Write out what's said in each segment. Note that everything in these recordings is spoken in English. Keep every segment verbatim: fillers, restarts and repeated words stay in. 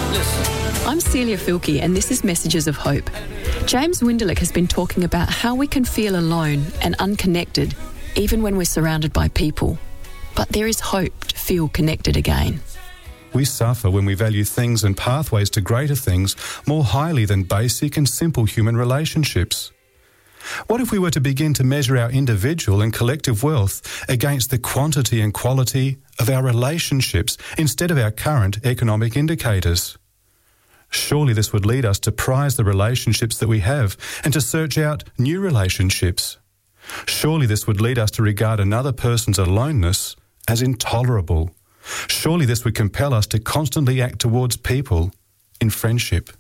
Listen. I'm Celia Filkey and this is Messages of Hope. James Winderlich has been talking about how we can feel alone and unconnected even when we're surrounded by people. But there is hope to feel connected again. We suffer when we value things and pathways to greater things more highly than basic and simple human relationships. What if we were to begin to measure our individual and collective wealth against the quantity and quality of our relationships instead of our current economic indicators? Surely this would lead us to prize the relationships that we have and to search out new relationships. Surely this would lead us to regard another person's aloneness as intolerable. Surely this would compel us to constantly act towards people in friendship.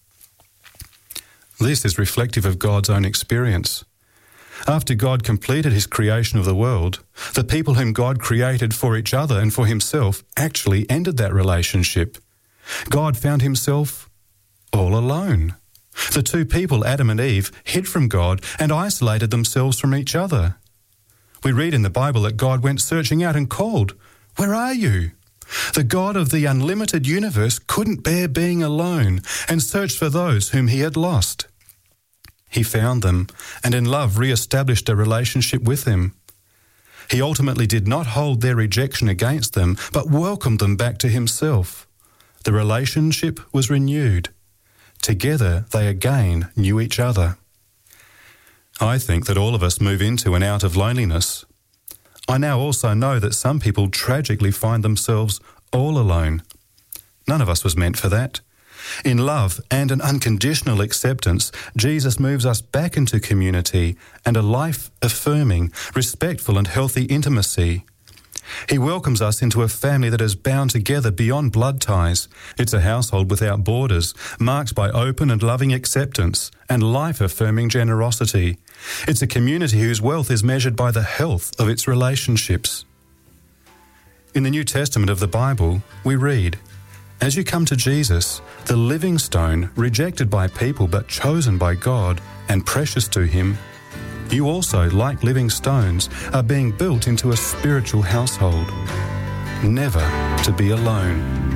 This is reflective of God's own experience. After God completed his creation of the world, the people whom God created for each other and for himself actually ended that relationship. God found himself all alone. The two people, Adam and Eve, hid from God and isolated themselves from each other. We read in the Bible that God went searching out and called, "Where are you?" The God of the unlimited universe couldn't bear being alone and searched for those whom he had lost. He found them and in love re-established a relationship with them. He ultimately did not hold their rejection against them, but welcomed them back to himself. The relationship was renewed. Together they again knew each other. I think that all of us move into and out of loneliness. I now also know that some people tragically find themselves all alone. None of us was meant for that. In love and an unconditional acceptance, Jesus moves us back into community and a life-affirming, respectful and healthy intimacy. He welcomes us into a family that is bound together beyond blood ties. It's a household without borders, marked by open and loving acceptance and life-affirming generosity. It's a community whose wealth is measured by the health of its relationships. In the New Testament of the Bible, we read, "As you come to Jesus, the living stone, rejected by people but chosen by God and precious to him, you also, like living stones, are being built into a spiritual household, never to be alone."